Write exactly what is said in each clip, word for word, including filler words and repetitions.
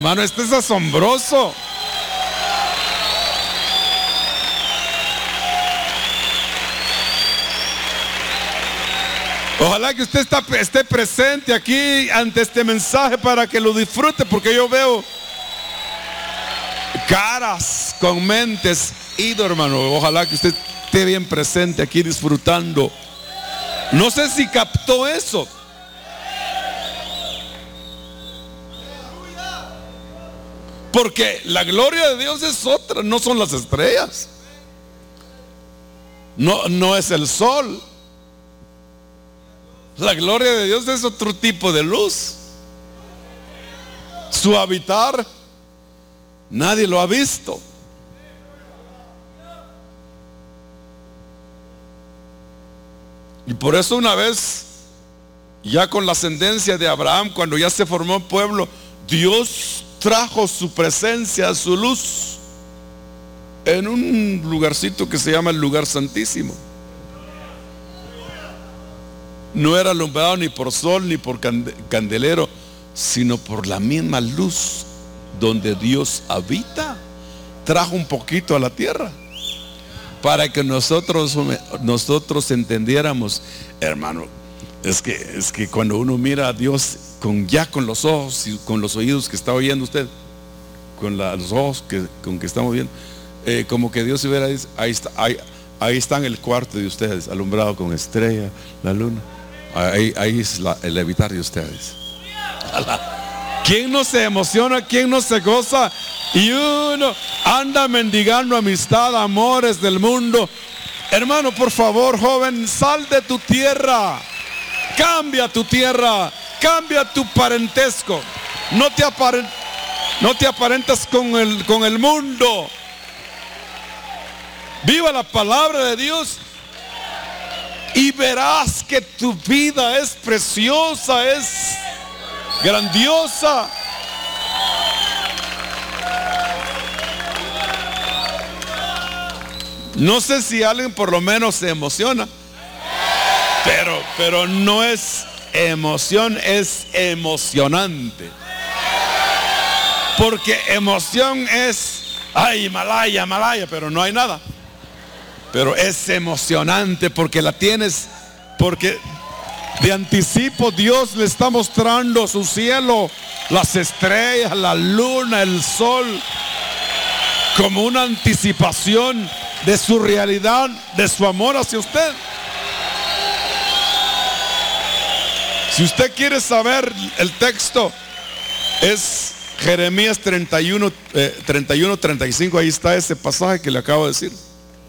Hermano, esto es asombroso. Ojalá que usted está, esté presente aquí ante este mensaje para que lo disfrute, porque yo veo caras con mentes ido, hermano. Ojalá que usted esté bien presente aquí disfrutando. No sé si captó eso. Porque la gloria de Dios es otra, no son las estrellas. No, no es el sol. La gloria de Dios es otro tipo de luz. Su habitar, nadie lo ha visto. Y por eso una vez, ya con la ascendencia de Abraham, cuando ya se formó el pueblo, Dios trajo su presencia, su luz, en un lugarcito que se llama el lugar santísimo. No era alumbrado ni por sol ni por candelero, sino por la misma luz donde Dios habita. Trajo un poquito a la tierra para que nosotros nosotros entendiéramos, hermano. Es que es que cuando uno mira a Dios con ya con los ojos y con los oídos que está oyendo usted, con la, los ojos que, con que estamos viendo, eh, como que Dios hubiera dicho, ahí está, ahí, ahí está en el cuarto de ustedes, alumbrado con estrella, la luna. Ahí, ahí es la, el habitar de ustedes. ¿Quién no se emociona? ¿Quién no se goza? Y uno anda mendigando amistad, amores del mundo. Hermano, por favor, joven, sal de tu tierra. Cambia tu tierra. Cambia tu parentesco. No te aparen, no te aparentas con el, con el mundo. Viva la palabra de Dios. Y verás que tu vida es preciosa, es grandiosa. No sé si alguien por lo menos se emociona, pero, pero no es emoción, es emocionante. Porque emoción es, ay, Himalaya, Himalaya, pero no hay nada. Pero es emocionante porque la tienes, porque de anticipo Dios le está mostrando su cielo, las estrellas, la luna, el sol, como una anticipación de su realidad, de su amor hacia usted. Si usted quiere saber el texto, es Jeremías treinta y uno, treinta y cinco, ahí está ese pasaje que le acabo de decir.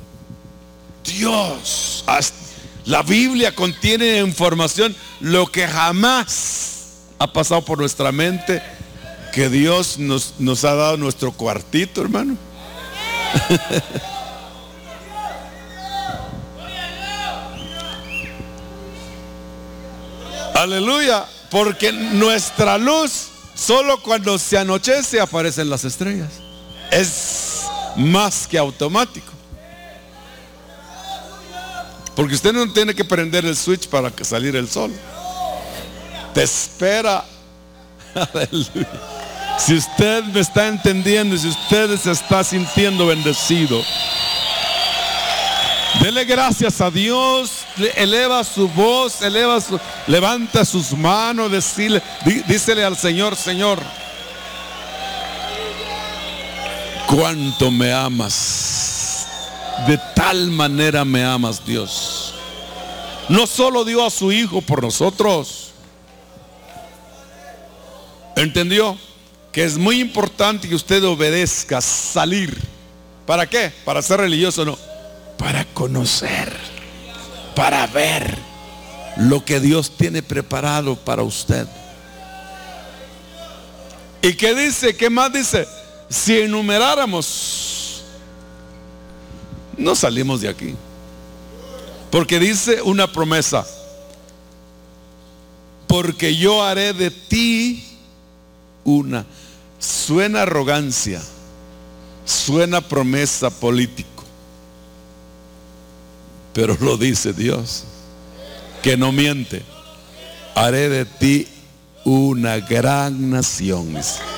Dios, la Biblia contiene información, lo que jamás ha pasado por nuestra mente, que Dios nos, nos ha dado nuestro cuartito, hermano. Aleluya, porque nuestra luz, solo cuando se anochece aparecen las estrellas. Es más que automático. Porque usted no tiene que prender el switch para que salir el sol. Te espera. Aleluya. Si usted me está entendiendo y si usted se está sintiendo bendecido, dele gracias a Dios, eleva su voz, eleva su, levanta sus manos, decirle, dí, dícele al Señor, Señor, cuánto me amas. De tal manera me amas, Dios. No solo dio a su Hijo por nosotros. ¿Entendió? Que es muy importante que usted obedezca, salir. ¿Para qué? Para ser religioso, no. Para conocer, para ver lo que Dios tiene preparado para usted. ¿Y qué dice? ¿Qué más dice? Si enumeráramos, no salimos de aquí. Porque dice una promesa: porque yo haré de ti una. Suena arrogancia, suena promesa político, pero lo dice Dios, que no miente. Haré de ti una gran nación.